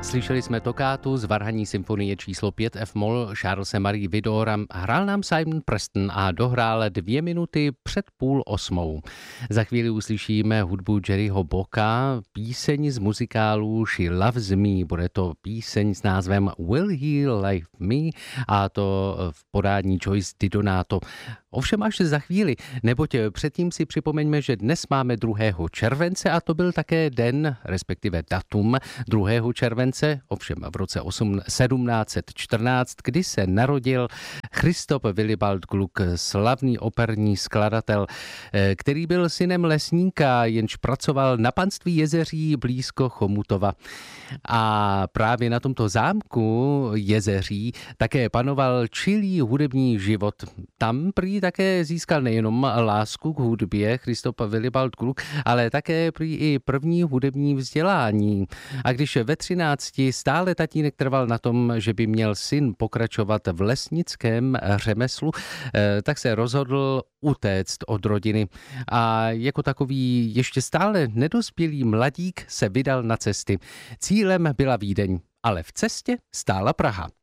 Slyšeli jsme tokátu z Varhanní symfonie číslo 5 F-moll Charlese Marie Widora. Hrál nám Simon Preston a dohrál 2 minuty před 7:30. Za chvíli uslyšíme hudbu Jerryho Bocka, píseň z muzikálu She Loves Me. Bude to píseň s názvem Will He Love Me a to v podání Joyce DiDonato. Ovšem až za chvíli, neboť předtím si připomeňme, že dnes máme 2. července a to byl také den, respektive datum 2. července, ovšem v roce 1714, kdy se narodil Christoph Willibald Gluck, slavný operní skladatel, který byl synem lesníka, jenž pracoval na panství Jezeří blízko Chomutova. A právě na tomto zámku Jezeří také panoval čilý hudební život. Tam prý také získal nejenom lásku k hudbě Christoph Willibald Gluck, ale také prý i první hudební vzdělání. A když ve 13 stále tatínek trval na tom, že by měl syn pokračovat v lesnickém řemeslu, tak se rozhodl utéct od rodiny. A jako takový ještě stále nedospělý mladík se vydal na cesty. Cílem byla Vídeň, ale v cestě stála Praha.